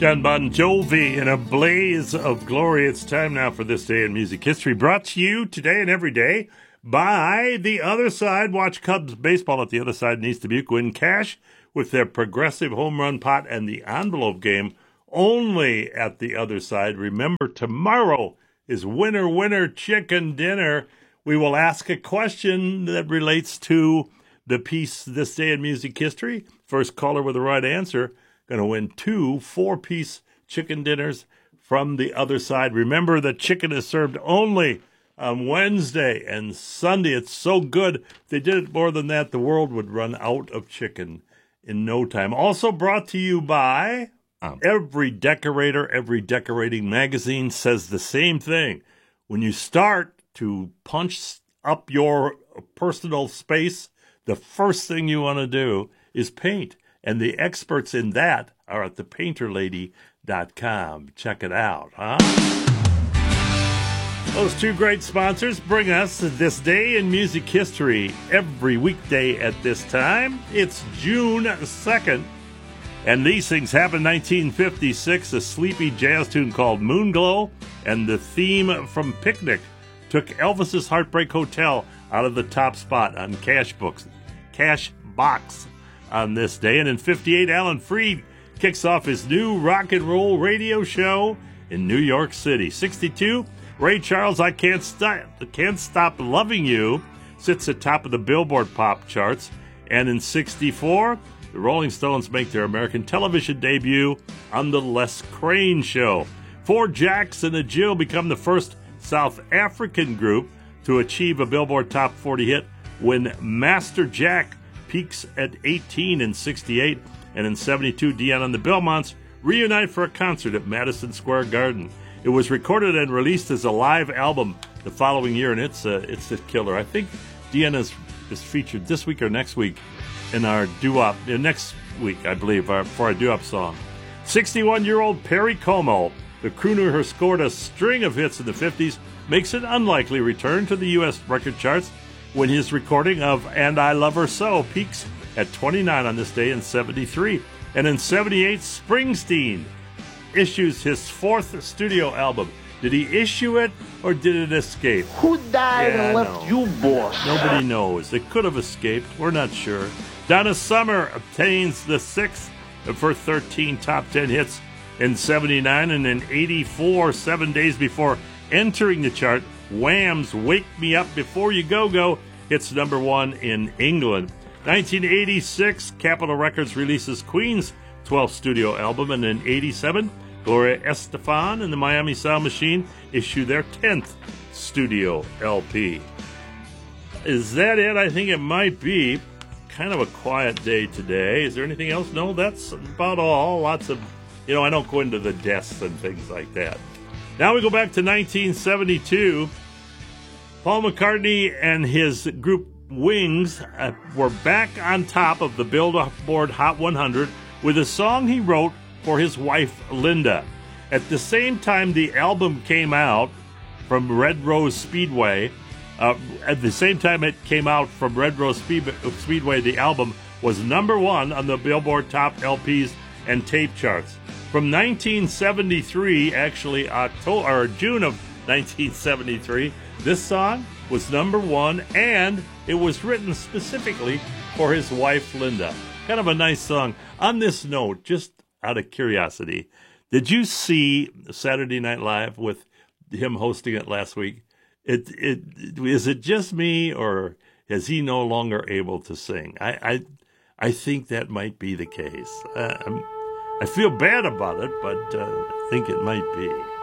John Bon Jovi in a blaze of glory. It's time now for This Day in Music History, brought to you today and every day by The Other Side. Watch Cubs baseball at The Other Side in East Dubuque. Win cash with their progressive home run pot and the envelope game only at The Other Side. Remember, tomorrow is Winner Chicken Dinner. We will ask a question that relates to the piece This Day in Music History. First caller with the right answer going to win 2 4-piece chicken dinners from The Other Side. Remember, the chicken is served only on Wednesday and Sunday. It's so good. If they did it more than that, the world would run out of chicken in no time. Also brought to you by Every Decorator. Every Decorating magazine says the same thing. When you start to punch up your personal space, the first thing you want to do is paint. And the experts in that are at thepainterlady.com. Check it out, huh? Those two great sponsors bring us This Day in Music History every weekday at this time. It's June 2nd, and these things happened in 1956. A sleepy jazz tune called Moonglow and the theme from Picnic took Elvis's Heartbreak Hotel out of the top spot on Cashbox on this day. And in 58, Alan Freed kicks off his new rock and roll radio show in New York City. 62, Ray Charles' I Can't Stop Loving You sits atop of the Billboard pop charts. And in 64, the Rolling Stones make their American television debut on The Les Crane Show. 4 Jacks and a Jill become the first South African group to achieve a Billboard Top 40 hit when Master Jack peaks at 18 in 68, and in 72, Dion and the Belmonts reunite for a concert at Madison Square Garden. It was recorded and released as a live album the following year, and it's a killer. I think Dion is featured this week or next week in our doo-wop, next week, I believe, for our doo-wop song. 61-year-old Perry Como, the crooner who scored a string of hits in the 50s, makes an unlikely return to the U.S. record charts when his recording of And I Love Her So peaks at 29 on this day in 73. And in 78, Springsteen issues his 4th studio album. Did he issue it or did it escape? Who died and left you, boss? Nobody knows. It could have escaped. We're not sure. Donna Summer obtains the 6th of her 13 top 10 hits in 79, and in 84, 7 days before entering the chart, Wham's Wake Me Up Before You Go hits number 1 in England. 1986, Capitol Records releases Queen's 12th studio album, and in 87, Gloria Estefan and the Miami Sound Machine issue their 10th studio LP. Is that it? I think it might be. Kind of a quiet day today. Is there anything else? No, that's about all. Lots of, I don't go into the deaths and things like that. Now we go back to 1972. Paul McCartney and his group Wings were back on top of the Billboard Hot 100 with a song he wrote for his wife, Linda. At the same time the album came out from Red Rose Speedway, the album was number 1 on the Billboard Top LPs and tape charts. From 1973, actually June of 1973, this song was number 1, and it was written specifically for his wife, Linda. Kind of a nice song. On this note, just out of curiosity, did you see Saturday Night Live with him hosting it last week? Is it just me, or is he no longer able to sing? I think that might be the case. I feel bad about it, but I think it might be.